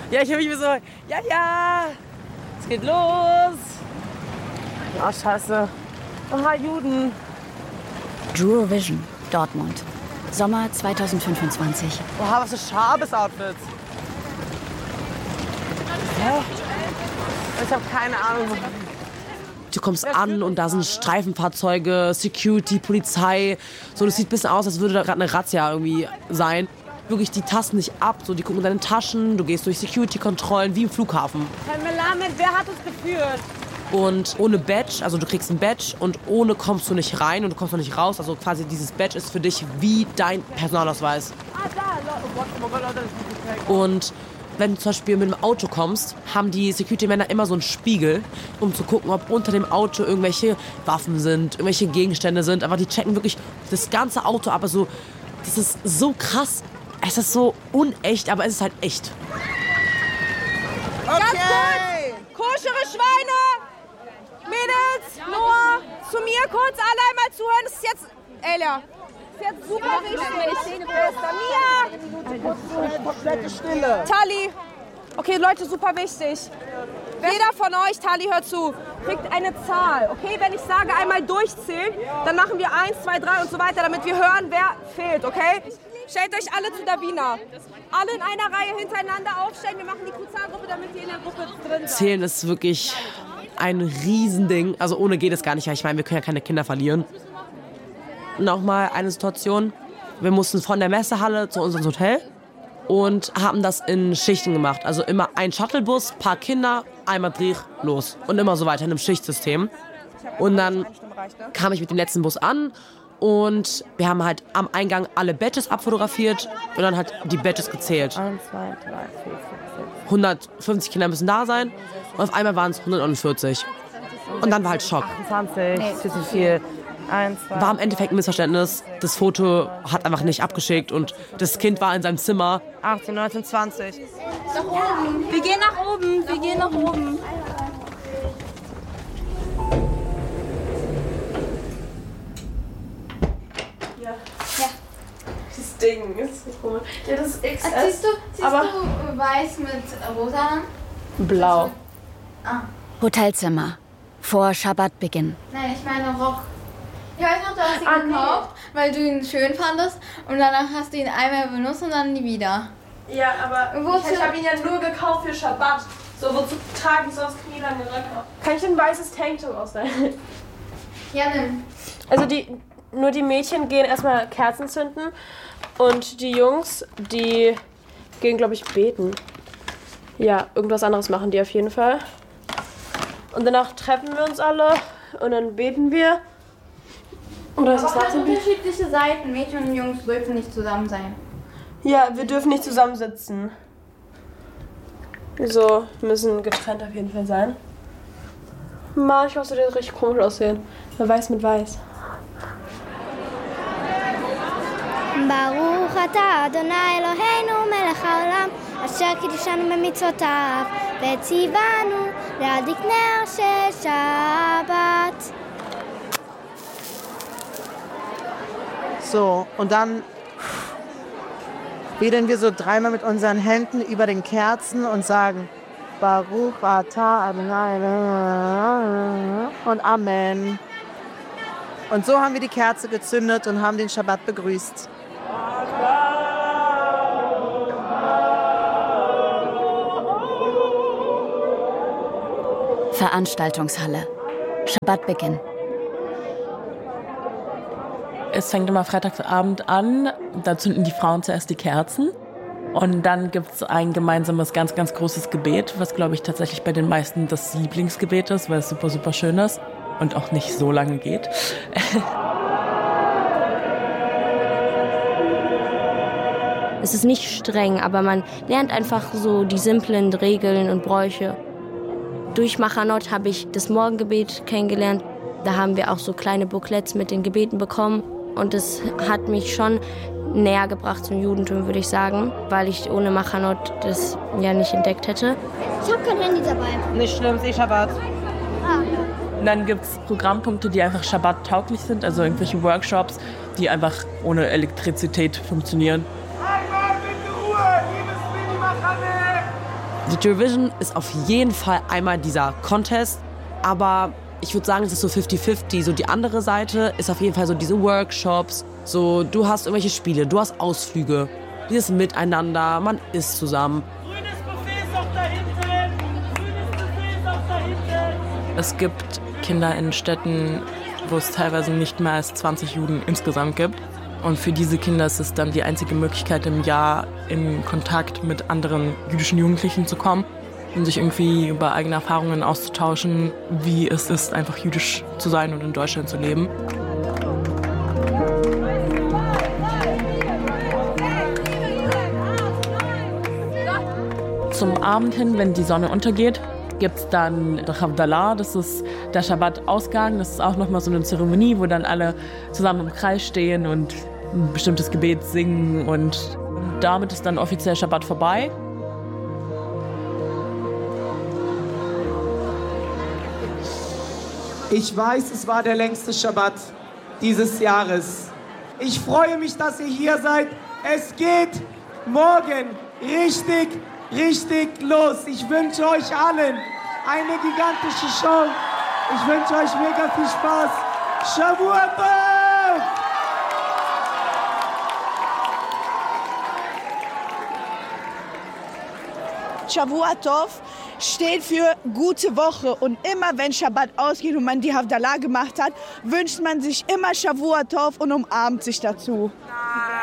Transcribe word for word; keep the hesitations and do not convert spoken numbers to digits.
Ja, ich höre mich so, ja, ja, es geht los. Oh, scheiße. Aha, Juden. Eurovision, Dortmund. Sommer zweitausendfünfundzwanzig. Oha, was für Schabes-Outfits. Hä? Ich habe keine Ahnung. Du kommst an und da sind Streifenfahrzeuge, Security, Polizei. So, das sieht ein bisschen aus, als würde da gerade eine Razzia irgendwie sein. Wirklich, die tasten dich ab, so, die gucken in deine Taschen, du gehst durch Security-Kontrollen wie im Flughafen. Herr Melamed, wer hat uns geführt? Und ohne Badge, also du kriegst ein Badge und ohne kommst du nicht rein und du kommst auch nicht raus. Also quasi dieses Badge ist für dich wie dein Personalausweis. Ah, da, Leute. Und wenn du zum Beispiel mit dem Auto kommst, haben die Security-Männer immer so einen Spiegel, um zu gucken, ob unter dem Auto irgendwelche Waffen sind, irgendwelche Gegenstände sind. Aber die checken wirklich das ganze Auto ab. Also, das ist so krass. Es ist so unecht, aber es ist halt echt. Okay. Ganz kurz, koschere Schweine, Mädels, Noah, zu mir kurz alle einmal zuhören. Das ist jetzt, Elia, das ist jetzt super wichtig. Mia, komplette Stille. Tali, okay Leute, super wichtig. Jeder von euch, Tali, hört zu, kriegt eine Zahl, okay? Wenn ich sage, einmal durchzählen, dann machen wir eins, zwei, drei und so weiter, damit wir hören, wer fehlt, okay? Stellt euch alle zu Davina. Alle in einer Reihe hintereinander aufstellen. Wir machen die Kuzar-Gruppe, damit ihr in der Gruppe drin seid. Zählen ist wirklich ein Riesending. Also ohne geht es gar nicht. Ich meine, wir können ja keine Kinder verlieren. Nochmal eine Situation. Wir mussten von der Messehalle zu unserem Hotel und haben das in Schichten gemacht. Also immer ein Shuttlebus, paar Kinder, einmal Dreh, los. Und immer so weiter in einem Schichtsystem. Und dann kam ich mit dem letzten Bus an. Und wir haben halt am Eingang alle Badges abfotografiert und dann halt die Badges gezählt. eins, zwei, drei, vier, fünf, sechs. hundertfünfzig Kinder müssen da sein und auf einmal waren es hundertneunundvierzig. Und dann war halt Schock. achtundzwanzig, nee. Viel zu viel. eins, zwei, war im Endeffekt ein Missverständnis. Das Foto hat einfach nicht abgeschickt und das Kind war in seinem Zimmer. achtzehn, neunzehn, zwanzig. Nach oben. Wir gehen nach oben. Wir gehen nach oben. Ding ist so komisch. Ja, das ist X S. Ah, siehst du, siehst aber du weiß mit rosa an? Blau. Ah. Hotelzimmer. Vor Schabbatbeginn. Nein, ich meine Rock. Ich weiß noch, du hast ihn Ah, gekauft, nee. weil du ihn schön fandest und danach hast du ihn einmal benutzt und dann nie wieder. Ja, aber Wozu? ich, ich habe ihn ja nur gekauft für Schabbat. So, wozu trage ich so aus knielange Röcke? Kann ich ein weißes Tanktop ausleihen? Ja, nimm. Also die, nur die Mädchen gehen erstmal Kerzen zünden und die Jungs, die gehen, glaube ich, beten. Ja, irgendwas anderes machen die auf jeden Fall. Und danach treffen wir uns alle und dann beten wir. Oder ist das Aber halt Nachsitzen? unterschiedliche Seiten. Mädchen und Jungs dürfen nicht zusammen sein. Ja, wir dürfen nicht zusammensitzen. So, müssen getrennt auf jeden Fall sein. Manchmal würde das richtig komisch aussehen. Weiß mit weiß. ברוך אתה אדוני אלוהינו מלך העולם אשר קידשנו במצוותיו וציוונו להדליק נר של שבת. So, und dann wedeln wir so dreimal mit unseren Händen über den Kerzen und sagen Baruch atah Adonai und Amen. Und so haben wir die Kerze gezündet und haben den Schabbat begrüßt. Veranstaltungshalle. Schabbatbeginn. Es fängt immer Freitagsabend an, da zünden die Frauen zuerst die Kerzen und dann gibt es ein gemeinsames, ganz, ganz großes Gebet, was, glaube ich, tatsächlich bei den meisten das Lieblingsgebet ist, weil es super, super schön ist und auch nicht so lange geht. Es ist nicht streng, aber man lernt einfach so die simplen Regeln und Bräuche. Durch Machanot habe ich das Morgengebet kennengelernt. Da haben wir auch so kleine Booklets mit den Gebeten bekommen. Und es hat mich schon näher gebracht zum Judentum, würde ich sagen, weil ich ohne Machanot das ja nicht entdeckt hätte. Ich habe kein Handy dabei. Nicht schlimm, ist eh Schabbat. Ah. Und dann gibt es Programmpunkte, die einfach Schabbat-tauglich sind, also irgendwelche Workshops, die einfach ohne Elektrizität funktionieren. Einmal bitte Ruhe, liebes Mini-Machane! Die Eurovision ist auf jeden Fall einmal dieser Contest, aber ich würde sagen, es ist so fifty fifty. So die andere Seite ist auf jeden Fall so diese Workshops, so du hast irgendwelche Spiele, du hast Ausflüge, dieses Miteinander, man isst zusammen. Grünes Buffet ist auch da hinten! Grünes Buffet ist auch da hinten! Es gibt Kinder in Städten, wo es teilweise nicht mehr als zwanzig Juden insgesamt gibt. Und für diese Kinder ist es dann die einzige Möglichkeit im Jahr, in Kontakt mit anderen jüdischen Jugendlichen zu kommen und sich irgendwie über eigene Erfahrungen auszutauschen, wie es ist, einfach jüdisch zu sein und in Deutschland zu leben. Zum Abend hin, wenn die Sonne untergeht, gibt es dann der Havdalah, das ist der Schabbat-Ausgang. Das ist auch nochmal so eine Zeremonie, wo dann alle zusammen im Kreis stehen und ein bestimmtes Gebet singen. Und damit ist dann offiziell Schabbat vorbei. Ich weiß, es war der längste Schabbat dieses Jahres. Ich freue mich, dass ihr hier seid. Es geht morgen richtig richtig los. Ich wünsche euch allen eine gigantische Show. Ich wünsche euch mega viel Spaß. Shavua Tov! Shavua Tov steht für gute Woche. Und immer wenn Schabbat ausgeht und man die Havdalah gemacht hat, wünscht man sich immer Shavua Tov und umarmt sich dazu.